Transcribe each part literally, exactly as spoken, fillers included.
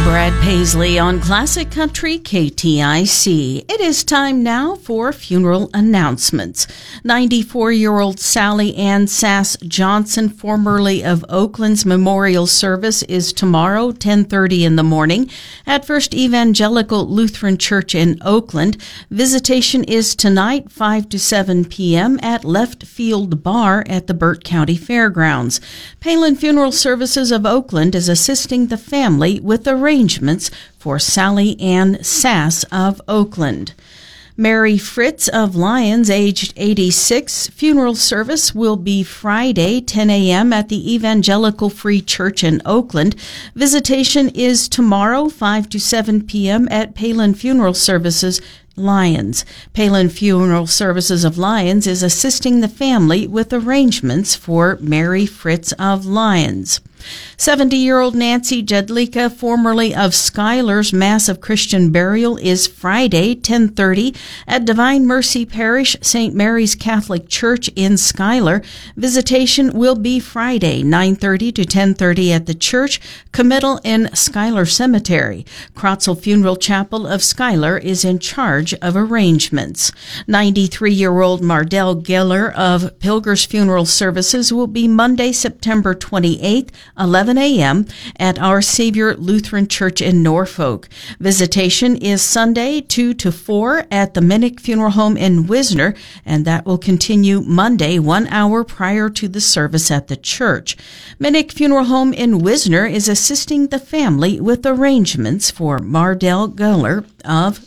Brad Paisley on Classic Country K T I C. It is time now for funeral announcements. ninety-four-year-old Sally Ann Sass Johnson, formerly of Oakland's memorial service, is tomorrow, ten thirty in the morning, at First Evangelical Lutheran Church in Oakland. Visitation is tonight, five to seven p.m. at Left Field Bar at the Burt County Fairgrounds. Palin Funeral Services of Oakland is assisting the family with arrangements for Sally Ann Sass of Oakland. Mary Fritz of Lyons, aged eighty-six, funeral service will be Friday, ten a.m. at the Evangelical Free Church in Oakland. Visitation is tomorrow, five to seven p.m. at Palin Funeral Services, Lyons. Palin Funeral Services of Lyons is assisting the family with arrangements for Mary Fritz of Lyons. seventy-year-old Nancy Jedlicka, formerly of Schuyler's Mass of Christian Burial, is Friday, ten thirty, at Divine Mercy Parish, Saint Mary's Catholic Church in Schuyler. Visitation will be Friday, nine thirty to ten thirty at the church, committal in Schuyler Cemetery. Krotzel Funeral Chapel of Schuyler is in charge of arrangements. ninety-three-year-old Mardell Geller of Pilger's Funeral Services will be Monday, September twenty-eighth, eleven a.m. at Our Savior Lutheran Church in Norfolk. Visitation is Sunday, two to four at the Minnick Funeral Home in Wisner, and that will continue Monday, one hour prior to the service at the church. Minnick Funeral Home in Wisner is assisting the family with arrangements for Mardell Geller of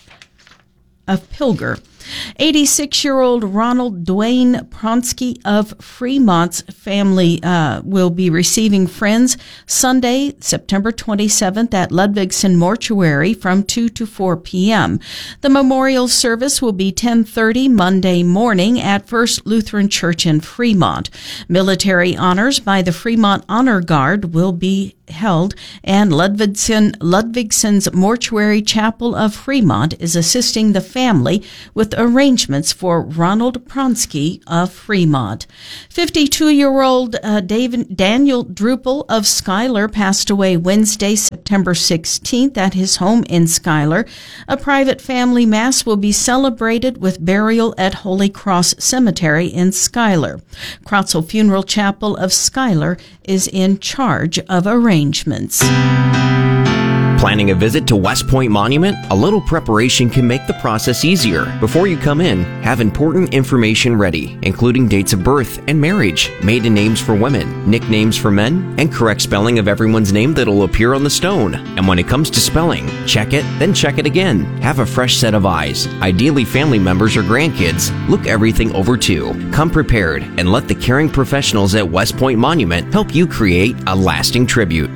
of Pilger. eighty-six-year-old Ronald Dwayne Pronsky of Fremont's family uh, will be receiving friends Sunday, September twenty-seventh at Ludvigsen Mortuary from two to four p.m. The memorial service will be ten thirty Monday morning at First Lutheran Church in Fremont. Military honors by the Fremont Honor Guard will be held, and Ludvigsen, Ludvigsen's Mortuary Chapel of Fremont is assisting the family with arrangements for Ronald Pronsky of Fremont. fifty-two-year-old uh, David, Daniel Drupal of Schuyler passed away Wednesday, September sixteenth at his home in Schuyler. A private family mass will be celebrated with burial at Holy Cross Cemetery in Schuyler. Krotzel Funeral Chapel of Schuyler is in charge of arrangements. Planning a visit to West Point Monument? A little preparation can make the process easier. Before you come in, have important information ready, including dates of birth and marriage, maiden names for women, nicknames for men, and correct spelling of everyone's name that'll appear on the stone. And when it comes to spelling, check it, then check it again. Have a fresh set of eyes, ideally family members or grandkids. Look everything over too. Come prepared and let the caring professionals at West Point Monument help you create a lasting tribute.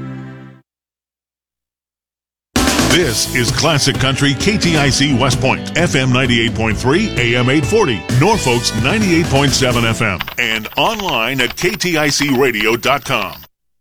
This is Classic Country K T I C West Point, F M ninety-eight point three, A M eight forty, Norfolk's ninety-eight point seven F M, and online at K T I C radio dot com.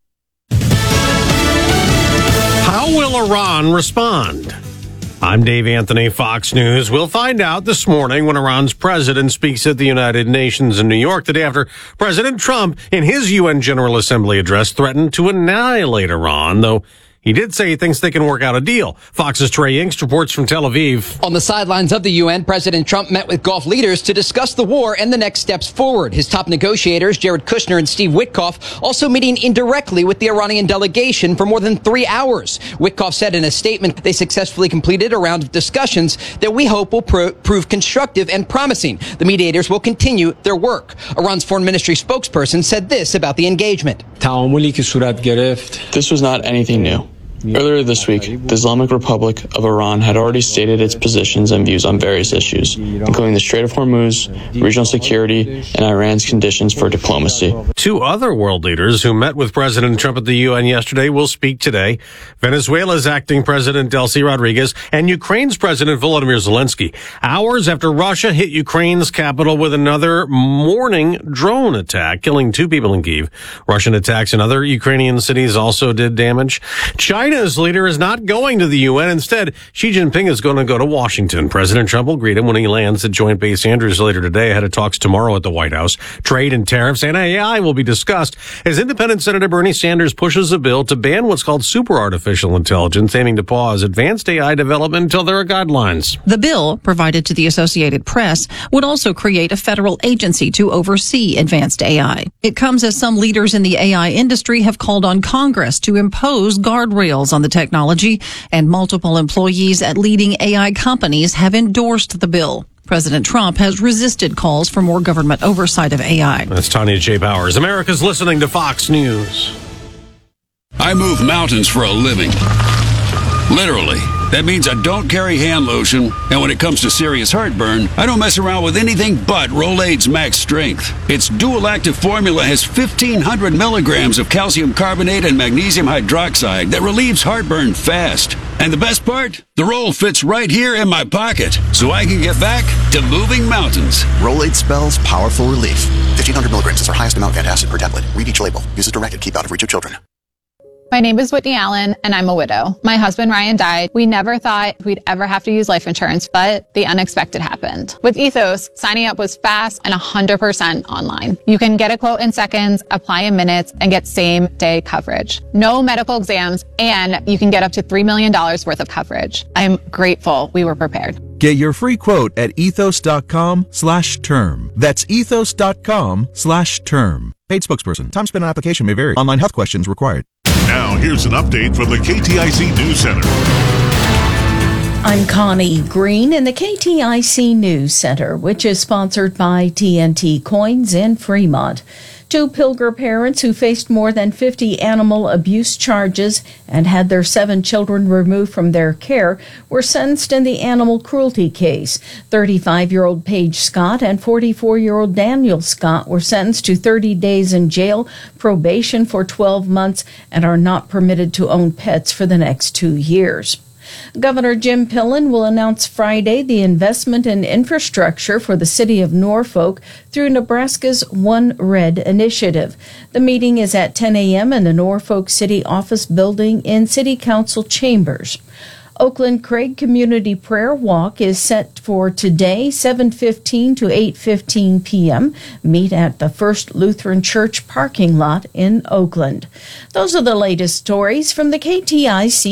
How will Iran respond? I'm Dave Anthony, Fox News. We'll find out this morning when Iran's president speaks at the United Nations in New York, the day after President Trump, in his U N General Assembly address, threatened to annihilate Iran, though he did say he thinks they can work out a deal. Fox's Trey Yingst reports from Tel Aviv. On the sidelines of the U N, President Trump met with Gulf leaders to discuss the war and the next steps forward. His top negotiators, Jared Kushner and Steve Witkoff, also meeting indirectly with the Iranian delegation for more than three hours. Witkoff said in a statement they successfully completed a round of discussions that we hope will pro- prove constructive and promising. The mediators will continue their work. Iran's foreign ministry spokesperson said this about the engagement. This was not anything new. Earlier this week, the Islamic Republic of Iran had already stated its positions and views on various issues, including the Strait of Hormuz, regional security, and Iran's conditions for diplomacy. Two other world leaders who met with President Trump at the U N yesterday will speak today. Venezuela's acting President Delcy Rodriguez and Ukraine's President Volodymyr Zelensky, hours after Russia hit Ukraine's capital with another morning drone attack, killing two people in Kyiv. Russian attacks in other Ukrainian cities also did damage. China China's leader is not going to the U N. Instead, Xi Jinping is going to go to Washington. President Trump will greet him when he lands at Joint Base Andrews later today, ahead of talks tomorrow at the White House. Trade and tariffs and A I will be discussed as independent Senator Bernie Sanders pushes a bill to ban what's called super artificial intelligence, aiming to pause advanced A I development until there are guidelines. The bill, provided to the Associated Press, would also create a federal agency to oversee advanced A I. It comes as some leaders in the A I industry have called on Congress to impose guardrails on the technology, and multiple employees at leading A I companies have endorsed the bill. President Trump has resisted calls for more government oversight of A I. That's Tanya J. Bowers. America's listening to Fox News. I move mountains for a living. Literally. That means I don't carry hand lotion, and when it comes to serious heartburn, I don't mess around with anything but Rolaids Max Strength. Its dual-active formula has fifteen hundred milligrams of calcium carbonate and magnesium hydroxide that relieves heartburn fast. And the best part? The roll fits right here in my pocket, so I can get back to moving mountains. Rolaids spells powerful relief. fifteen hundred milligrams is our highest amount of antacid per tablet. Read each label. Use as directed. Keep out of reach of children. My name is Whitney Allen, and I'm a widow. My husband, Ryan, died. We never thought we'd ever have to use life insurance, but the unexpected happened. With Ethos, signing up was fast and one hundred percent online. You can get a quote in seconds, apply in minutes, and get same-day coverage. No medical exams, and you can get up to three million dollars worth of coverage. I'm grateful we were prepared. Get your free quote at ethos.com slash term. That's ethos.com slash term. Paid spokesperson. Time spent on application may vary. Online health questions required. Now, here's an update from the K T I C News Center. I'm Connie Green in the K T I C News Center, which is sponsored by T N T Coins in Fremont. Two Pilger parents who faced more than fifty animal abuse charges and had their seven children removed from their care were sentenced in the animal cruelty case. thirty-five-year-old Paige Scott and forty-four-year-old Daniel Scott were sentenced to thirty days in jail, probation for twelve months, and are not permitted to own pets for the next two years. Governor Jim Pillen will announce Friday the investment in infrastructure for the city of Norfolk through Nebraska's One Red initiative. The meeting is at ten a.m. in the Norfolk City Office Building in City Council Chambers. Oakland Craig Community Prayer Walk is set for today, seven fifteen to eight fifteen p.m. Meet at the First Lutheran Church parking lot in Oakland. Those are the latest stories from the K T I C